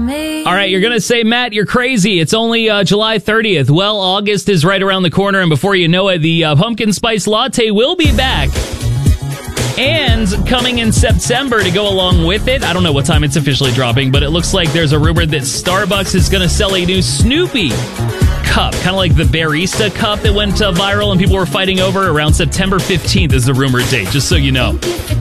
me. All right, you're going to say, Matt, you're crazy. It's only July 30th. Well, August is right around the corner, and before you know it, the pumpkin spice latte will be back. And coming in September to go along with it, I don't know what time it's officially dropping, but it looks like there's a rumor that Starbucks is going to sell a new Snoopy cup, kind of like the Barista cup that went viral and people were fighting over. Around September 15th is the rumored date, just so you know.